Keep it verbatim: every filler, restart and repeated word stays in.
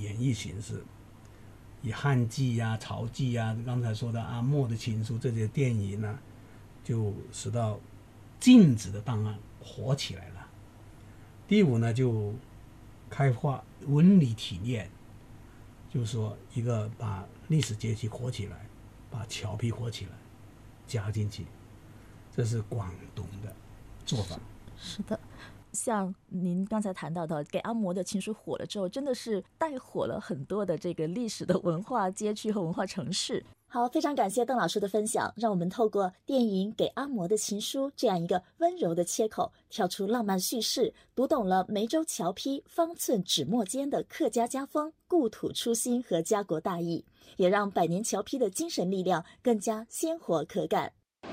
演绎形式，以汉记呀、曹记呀，刚才说的阿莫的情书这些电影呢，就使到禁止的档案火起来了。第五呢，就开发文理体验，就是说一个把历史节气火起来，把侨批火起来加进去，这是广东的做法。 是的，像您刚才谈到的，给阿嬷的情书火了之后，真的是带火了很多的这个历史的文化街区和文化城市。好，非常感谢邓老师的分享，让我们透过电影《给阿嬷的情书》这样一个温柔的切口，跳出浪漫叙事，读懂了梅州侨批方寸纸墨间的客家家风、故土初心和家国大义，也让百年侨批的精神力量更加鲜活可感。